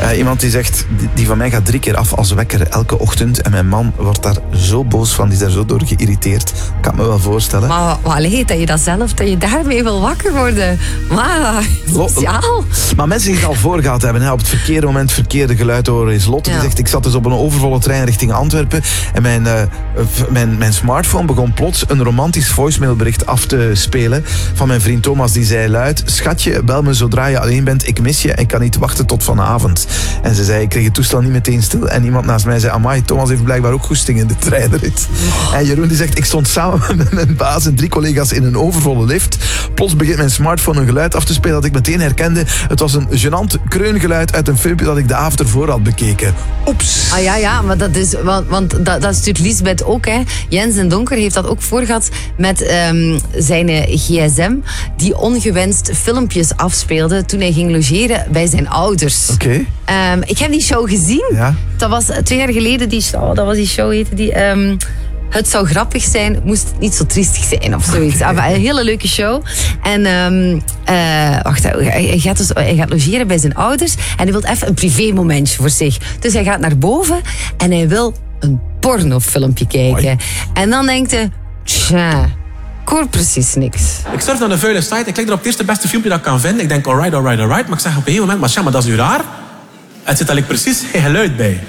Iemand die zegt, die van mij gaat 3 keer af als wekker elke ochtend. En mijn man wordt daar zo boos van, die is daar zo door geïrriteerd. Ik kan me wel voorstellen. Maar allee, dat je dat zelf, dat je daarmee wil wakker worden. Maar, speciaal. Maar mensen die het al voor gehad hebben, hè, op het verkeerde moment verkeerde geluid horen, is Lotte. Die zegt, ik zat dus op een overvolle trein richting Antwerpen. En mijn smartphone begon plots een romantisch voicemailbericht af te spelen van mijn vriend Thomas. Die zei luid, schatje, bel me zodra je alleen bent. Ik mis je en kan niet wachten tot vanavond. En ze zei, ik kreeg het toestel niet meteen stil. En iemand naast mij zei, amai, Thomas heeft blijkbaar ook goesting in de treinrit. En Jeroen die zegt, ik stond samen met mijn baas en 3 collega's in een overvolle lift. Plots begint mijn smartphone een geluid af te spelen dat ik meteen herkende. Het was een gênant kreungeluid uit een filmpje dat ik de avond ervoor had bekeken. Oeps. Ah ja, maar dat is, want dat stuurt Liesbeth ook, hè. Jens en Donker heeft dat ook voorgehad met zijn gsm, die ongewenst filmpjes afspeelde toen hij ging logeren bij zijn ouders. Oké. Ik heb die show gezien. Ja. Dat was 2 jaar geleden, dat was die show, heette die... Het zou grappig zijn, moest het niet zo triestig zijn of zoiets. Okay. Een hele leuke show. En wacht, hij gaat logeren bij zijn ouders en hij wil even een privémomentje voor zich. Dus hij gaat naar boven en hij wil een pornofilmpje kijken. Hoi. En dan denkt hij, tja, ik hoor precies niks. Ik surf naar een vuile site, ik klik er op het eerste beste filmpje dat ik kan vinden. Ik denk, alright. Maar ik zeg op een gegeven moment, maar dat is nu raar. Het zit eigenlijk precies geen geluid bij.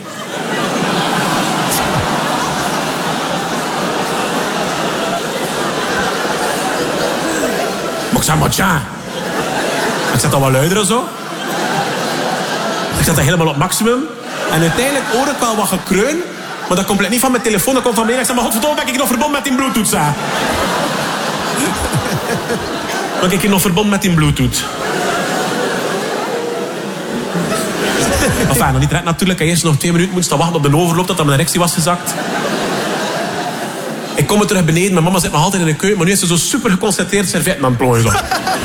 Ik zeg, maar tja. Ik zet dat wel luider en zo. Ik zet dat helemaal op maximum. En uiteindelijk hoor ik wel wat gekreun. Maar dat komt niet van mijn telefoon, dat komt van beneden. Ik zeg, maar godverdomme, ben ik nog verbonden met die Bluetooth, hè? Ben ik nog verbonden met die Bluetooth? Enfin, nog niet direct natuurlijk. Eerst nog 2 minuten moeten staan wachten op de overloop dat mijn erectie was gezakt. Ik kom er terug beneden. Mijn mama zit nog altijd in de keuken. Maar nu is ze zo super geconcentreerd servetten aan het plooien. Zo.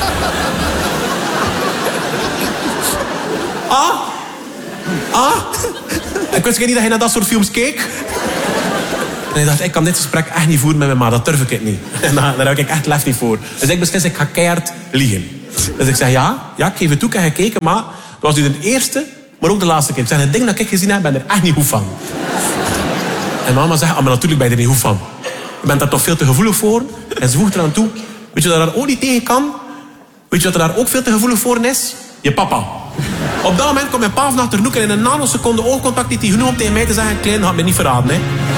Ik wist niet dat je naar dat soort films keek. En ik dacht, ik kan dit gesprek echt niet voeren met mijn ma. Dat durf ik niet. En daar heb ik echt lef niet voor. Dus ik beslis, ik ga keihard liegen. Dus ik zeg, ja, ik geef het toe, ik heb gekeken. Maar dat was nu de eerste, maar ook de laatste keer. Ik zeg, het ding dat ik gezien heb, ben er echt niet goed van. En mama zegt, maar natuurlijk ben je er niet goed van. Je bent daar toch veel te gevoelig voor. En ze voegt eraan toe, weet je dat daar ook niet tegen kan? Weet je wat er daar ook veel te gevoelig voor is? Je papa. Op dat moment komt mijn pa vanaf de hoek en in een nanoseconde oogcontact niet die genoeg om tegen mij te zeggen, klein, had me niet verraden, hè.